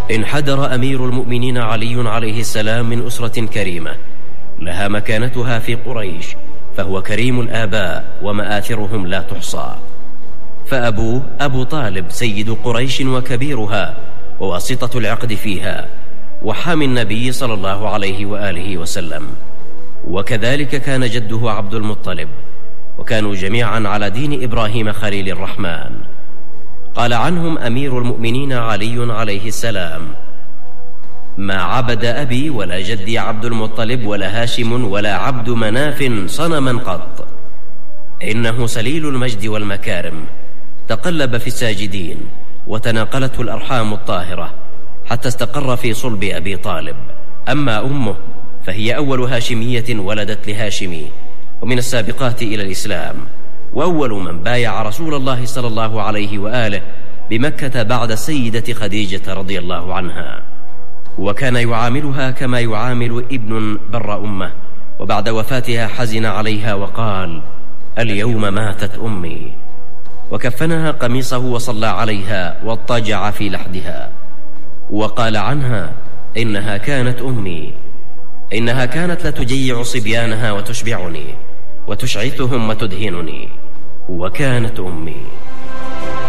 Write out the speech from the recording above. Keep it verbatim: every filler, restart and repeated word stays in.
انحدر أمير المؤمنين علي عليه السلام من أسرة كريمة لها مكانتها في قريش، فهو كريم الآباء ومآثرهم لا تحصى. فأبوه أبو طالب سيد قريش وكبيرها وواسطة العقد فيها، وحامي النبي صلى الله عليه وآله وسلم. وكذلك كان جده عبد المطلب، وكانوا جميعا على دين إبراهيم خليل الرحمن. قال عنهم أمير المؤمنين علي عليه السلام: ما عبد أبي ولا جدي عبد المطلب ولا هاشم ولا عبد مناف صنما قط، إنه سليل المجد والمكارم، تقلب في الساجدين وتناقلته الأرحام الطاهرة حتى استقر في صلب أبي طالب. أما أمه فهي أول هاشمية ولدت لهاشمي، ومن السابقات إلى الإسلام، وأول من بايع رسول الله صلى الله عليه وآله بمكة بعد السيدة خديجة رضي الله عنها، وكان يعاملها كما يعامل ابن بر أمه. وبعد وفاتها حزن عليها وقال: اليوم ماتت أمي، وكفنها قميصه وصلى عليها واضطجع في لحدها. وقال عنها: إنها كانت أمي، إنها كانت لتجيع صبيانها وتشبعني وتشعثهم وتدهنني، وكانت أمي.